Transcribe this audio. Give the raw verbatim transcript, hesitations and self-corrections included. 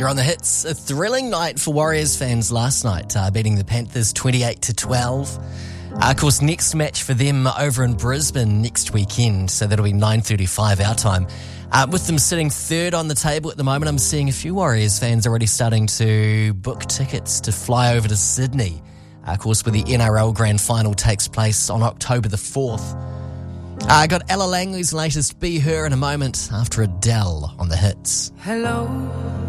You're on the hits. A thrilling night for Warriors fans last night, uh, beating the Panthers twenty-eight to twelve. Uh, of course, next match for them over in Brisbane next weekend, so that'll be nine thirty-five our time. Uh, with them sitting third on the table at the moment, I'm seeing a few Warriors fans already starting to book tickets to fly over to Sydney. Uh, of course, where the N R L Grand Final takes place on October the fourth. I uh, got Ella Langley's latest Be Her in a moment after Adele on the hits. Hello.